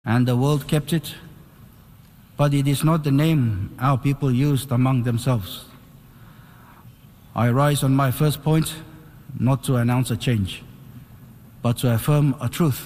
and the world kept it, but it is not the name our people used among themselves. I rise on my first point not to announce a change, but to affirm a truth.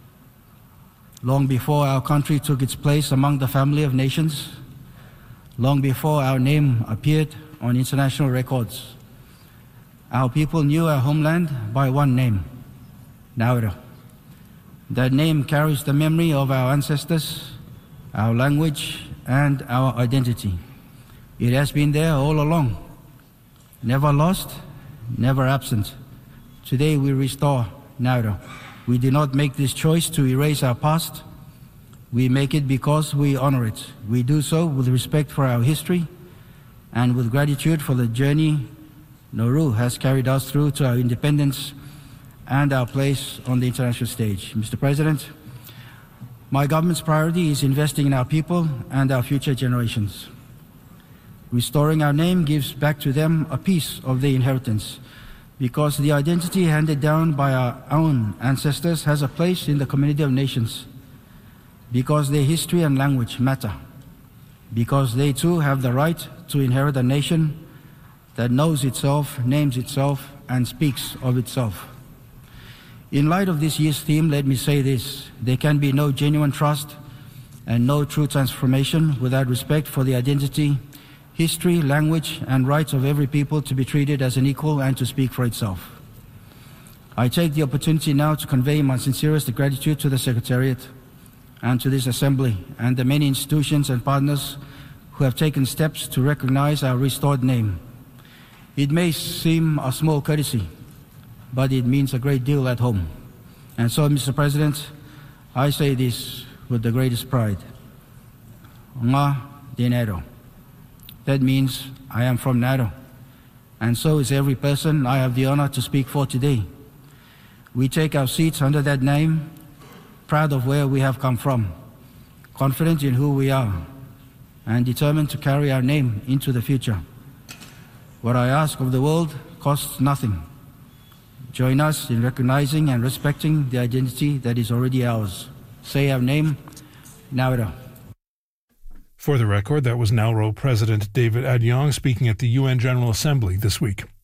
Long before our country took its place among the family of nations, long before our name appeared on international records, our people knew our homeland by one name, Nauru. That name carries the memory of our ancestors, our language, and our identity. It has been there all along, never lost, never absent. Today we restore Nauru. We do not make this choice to erase our past. We make it because we honor it. We do so with respect for our history and with gratitude for the journey Nauru has carried us through to our independence and our place on the international stage. Mr. President, my government's priority is investing in our people and our future generations. Restoring our name gives back to them a piece of their inheritance, because the identity handed down by our own ancestors has a place in the community of nations, because their history and language matter, because they too have the right to inherit a nation that knows itself, names itself, and speaks of itself. In light of this year's theme, let me say this: there can be no genuine trust and no true transformation without respect for the identity, history, language, and rights of every people to be treated as an equal and to speak for itself. I take the opportunity now to convey my sincerest gratitude to the Secretariat and to this Assembly and the many institutions and partners who have taken steps to recognize our restored name. It may seem a small courtesy, but it means a great deal at home. And so, Mr. President, I say this with the greatest pride. Ngā Nauru. That means I am from Nauru, and so is every person I have the honor to speak for today. We take our seats under that name, proud of where we have come from, confident in who we are, and determined to carry our name into the future. What I ask of the world costs nothing. Join us in recognizing and respecting the identity that is already ours. Say our name, Nauru. For the record, that was Nauru President David Adjong speaking at the UN General Assembly this week.